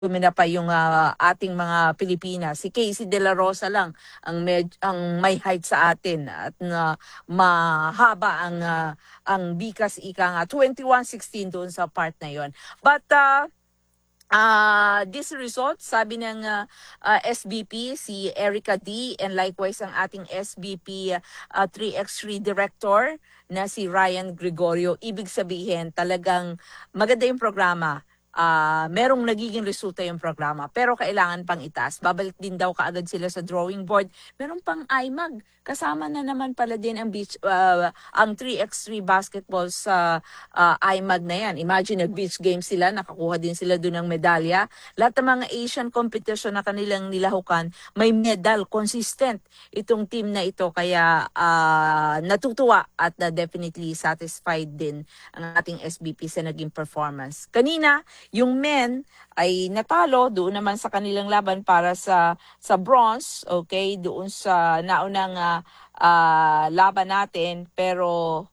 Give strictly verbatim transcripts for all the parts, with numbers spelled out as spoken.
Dumina pa yung ah, ating mga Pilipinas. Si Casey De La Rosa lang ang med- ang may height sa atin at na mahaba ang ah, ang bikas ika nga twenty-one sixteen doon sa part na yon. But uh, Ah, this result, sabi ng ah, ah, S B P, si Erica D, and likewise ang ating S B P ah, three by three Director na si Ryan Gregorio, ibig sabihin talagang maganda yung programa. Ah, merong nagiging resulta yung programa, pero kailangan pang itaas. Babalik din daw kaagad sila sa drawing board. Meron pang I M A G. Kasama na naman pala din ang beach ah, ang three by three basketball sa uh, I M A G na yan. Imagine, nag-beach games sila, nakakuha din sila doon ng medalya. Lahat ng mga Asian competition na kanilang nilahukan, may medal, consistent itong team na ito. Kaya uh, natutuwa at uh, definitely satisfied din ang ating S B P sa naging performance. Kanina, yung men ay natalo doon naman sa kanilang laban para sa sa bronze, okay, doon sa naunang uh, uh, laban natin, pero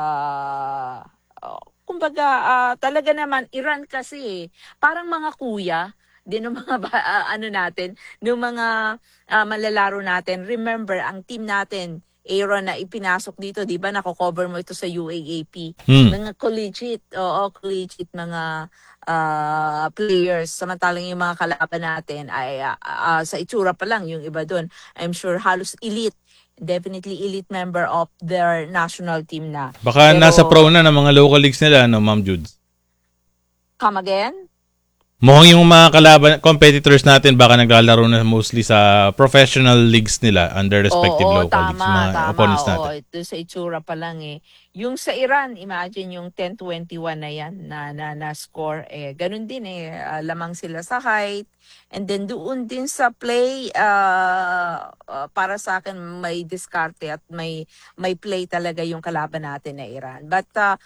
uh, oh, kumbaga uh, talaga naman Iran kasi parang mga kuya din ng mga uh, ano natin, ng mga uh, malalaro natin. Remember, ang team natin Aaron na ipinasok dito, di ba? Nako-cover mo ito sa U A A P. Hmm. Mga collegiate, oo, collegiate mga uh, players. Samantalang yung mga kalaban natin ay uh, uh, sa itsura pa lang yung iba doon. I'm sure halos elite, definitely elite member of their national team na. Baka Pero, nasa pro na ng mga local leagues nila, no, Ma'am Judes? come again? Mukhang yung mga kalaban, competitors natin baka naglalaro na mostly sa professional leagues nila under respective Oo, local leagues, tama, mga tama. opponents Oo, natin. ito sa itsura pa lang eh. Yung sa Iran, imagine yung ten twenty-one na yan na, na, na score. Eh, ganun din eh. Ah, lamang sila sa height. And then doon din sa play, uh, uh, para sa akin may diskarte at may, may play talaga yung kalaban natin na Iran. But uh,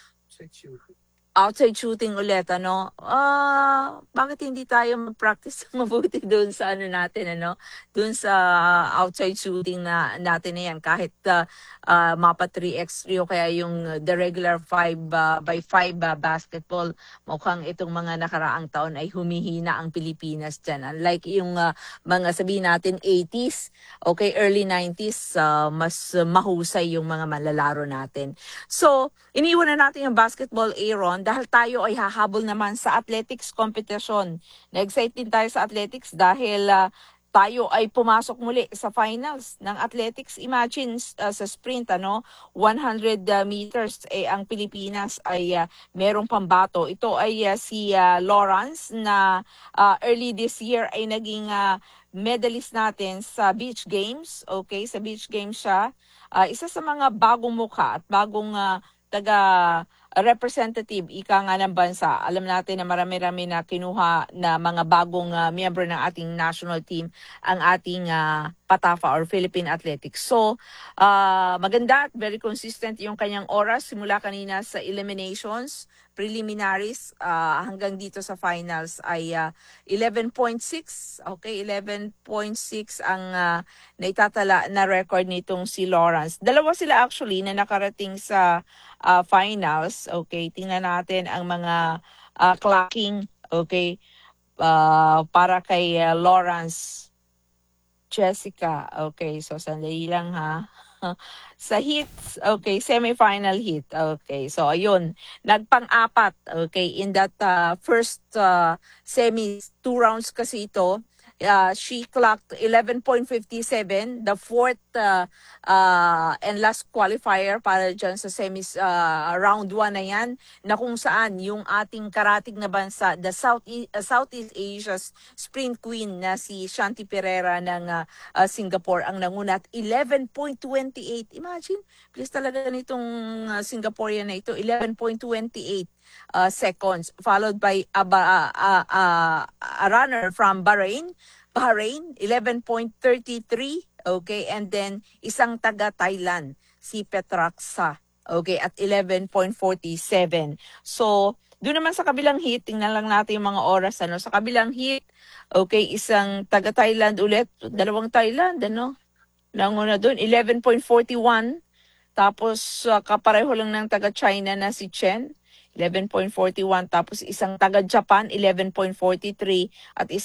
outside shooting ulit, ano, ah, bakit hindi tayo mag-practice ng mabuti doon sa ano natin, ano, doon sa outside shooting na natin na yan, kahit uh, uh, mapa three by three o kaya yung uh, the regular five by five uh, basketball, mukhang itong mga nakaraang taon ay humihina ang Pilipinas dyan. Unlike yung uh, mga sabihin natin eighties, okay, early nineties, uh, mas uh, mahusay yung mga malalaro natin. So, iniwan na natin yung basketball, Aaron, dahil tayo ay hahabol naman sa athletics competition. Na-excite din tayo sa athletics dahil uh, tayo ay pumasok muli sa finals ng athletics. Imagine uh, sa sprint, ano, one hundred uh, meters, eh, ang Pilipinas ay uh, merong pambato. Ito ay uh, si uh, Lawrence na uh, early this year ay naging uh, medalist natin sa beach games. Okay, sa beach games siya. Uh, isa sa mga bagong mukha at bagong uh, taga representative ika nga ng bansa. Alam natin na marami-rami na kinuha na mga bagong uh, miyembro ng ating national team ang ating uh, Patafa or Philippine Athletics. So, uh, maganda at very consistent yung kanyang oras simula kanina sa eliminations, preliminaries uh, hanggang dito sa finals ay uh, eleven point six. Okay, eleven point six ang uh, naitatala na record nitong si Lawrence. Dalawa sila actually na nakarating sa uh, finals. Okay, tingnan natin ang mga uh, clocking, okay, uh, para kay uh, Lawrence. Jessica, okay, so sandali lang ha. Sa hits, okay, semi-final hit, okay, so ayun, nagpang-apat, okay, in that uh, first uh, semi, two rounds kasi ito. Uh, she clocked eleven point five seven, the fourth uh, uh, and last qualifier para dyan sa semis uh, round one na yan, na kung saan yung ating karating na bansa, the South, uh, Southeast Asia's sprint queen na si Shanti Pereira ng uh, uh, Singapore ang nangunat, eleven point two eight. Imagine, please talaga nitong uh, Singaporean na ito, eleven point two eight uh, seconds, followed by a, uh, uh, uh, a runner from Bahrain, Bahrain, eleven point three three, okay, and then isang taga Thailand, si Petraksa, okay, at eleven point four seven. So, doon naman sa kabilang heat, tingnan lang natin yung mga oras, ano, sa kabilang heat, okay, isang taga Thailand ulit, dalawang Thailand, ano, nanguna doon, eleven point four one, tapos uh, kapareho lang ng taga China na si Chen, eleven point four one, tapos isang taga Japan eleven point four three at